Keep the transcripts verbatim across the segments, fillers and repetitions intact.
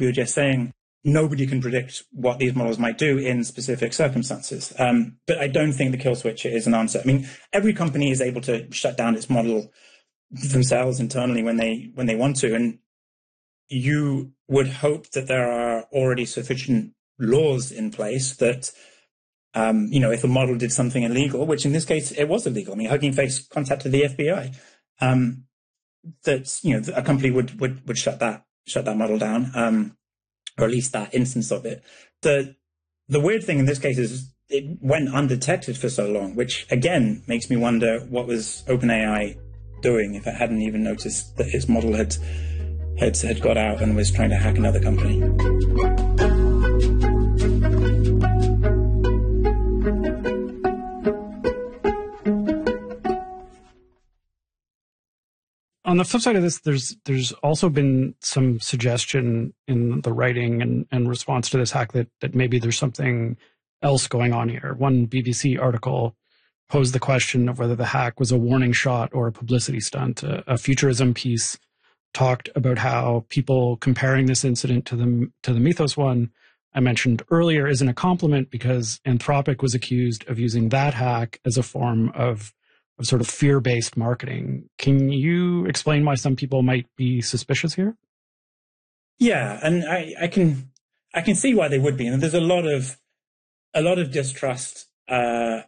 we were just saying, nobody can predict what these models might do in specific circumstances. Um, but I don't think the kill switch is an answer. I mean, every company is able to shut down its model themselves internally when they when they want to. And you would hope that there are already sufficient laws in place that, um, you know, if a model did something illegal, which in this case, it was illegal. I mean, Hugging Face contacted the F B I, um, that, you know, a company would, would, would shut that, shut that model down, um, or at least that instance of it. The, the weird thing in this case is it went undetected for so long, which again makes me wonder what was OpenAI doing if it hadn't even noticed that its model had, had, had got out and was trying to hack another company. On the flip side of this, there's there's also been some suggestion in the writing and, and response to this hack that, that maybe there's something else going on here. One B B C article posed the question of whether the hack was a warning shot or a publicity stunt. A, a Futurism piece talked about how people comparing this incident to the to the Mythos one I mentioned earlier isn't a compliment because Anthropic was accused of using that hack as a form of of sort of fear-based marketing. Can you explain why some people might be suspicious here? Yeah, and I, I can I can see why they would be. And there's a lot of a lot of distrust uh,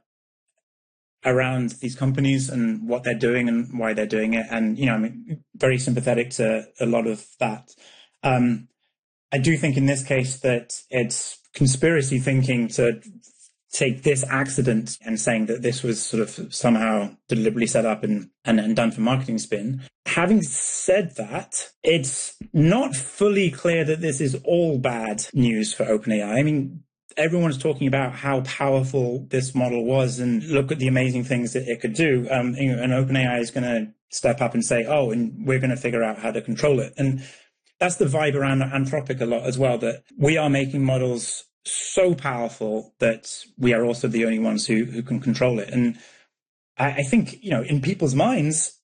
around these companies and what they're doing and why they're doing it. And you know, I'm very sympathetic to a lot of that. Um, I do think in this case that it's conspiracy thinking to take this accident and saying that this was sort of somehow deliberately set up and, and, and done for marketing spin. Having said that, it's not fully clear that this is all bad news for OpenAI. I mean, everyone's talking about how powerful this model was and look at the amazing things that it could do. Um, you know, and OpenAI is going to step up and say, oh, and we're going to figure out how to control it. And that's the vibe around Anthropic a lot as well, that we are making models so powerful that we are also the only ones who, who can control it. And I, I think, you know, in people's minds,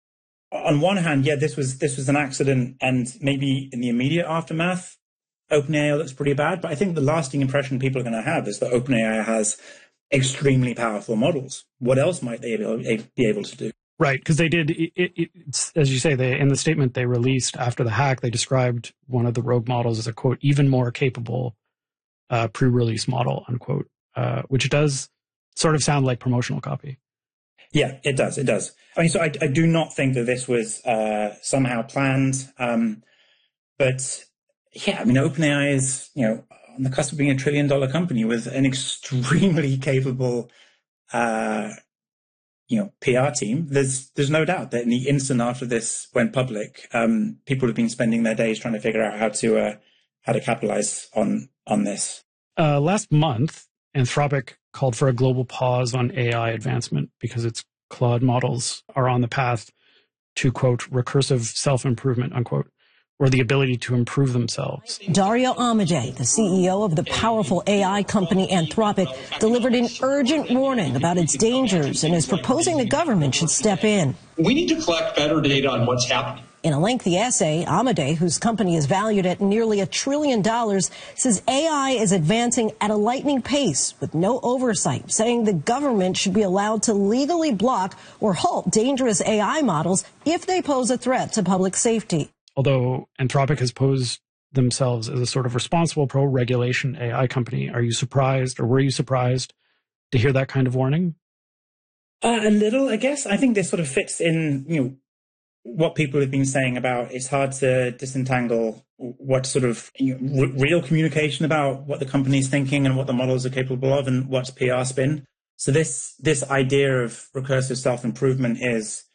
on one hand, yeah, this was this was an accident, and maybe in the immediate aftermath, OpenAI looks pretty bad. But I think the lasting impression people are going to have is that OpenAI has extremely powerful models. What else might they be able to do? Right, because they did, it, it, it's, as you say, they in the statement they released after the hack, they described one of the rogue models as a, quote, even more capable Uh, pre-release model, unquote, uh, which does sort of sound like promotional copy. Yeah, it does. It does. I mean, so I, I do not think that this was uh, somehow planned. Um, but yeah, I mean, OpenAI is, you know, on the cusp of being a trillion dollar company with an extremely capable, uh, you know, P R team. There's there's no doubt that in the instant after this went public, um, people have been spending their days trying to figure out how to uh, how to capitalize on on this. Uh, last month, Anthropic called for a global pause on A I advancement because its Claude models are on the path to, quote, recursive self-improvement, unquote, or the ability to improve themselves. Dario Amodei, the C E O of the powerful A I company Anthropic, delivered an urgent warning about its dangers and is proposing the government should step in. We need to collect better data on what's happening. In a lengthy essay, Amodei, whose company is valued at nearly a trillion dollars, says A I is advancing at a lightning pace with no oversight, saying the government should be allowed to legally block or halt dangerous A I models if they pose a threat to public safety. Although Anthropic has posed themselves as a sort of responsible pro-regulation A I company, are you surprised, or were you surprised to hear that kind of warning? Uh, a little, I guess. I think this sort of fits in, you know, what people have been saying about it's hard to disentangle what sort of you know, r- real communication about what the company is thinking and what the models are capable of and what's P R spin. So this this idea of recursive self-improvement is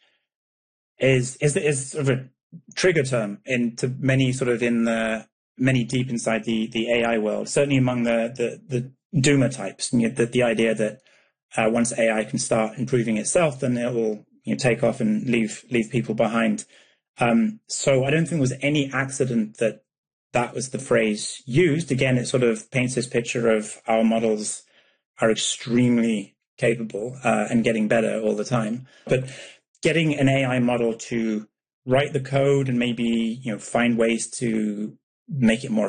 is is is sort of a trigger term into many sort of in the many deep inside the the A I world, certainly among the the, the doomer types. You know, the, the idea that uh, once A I can start improving itself, then it will you know, take off and leave leave people behind. Um, so I don't think there was any accident that that was the phrase used. Again, it sort of paints this picture of our models are extremely capable uh, and getting better all the time. But getting an A I model to write the code and maybe you know find ways to make it more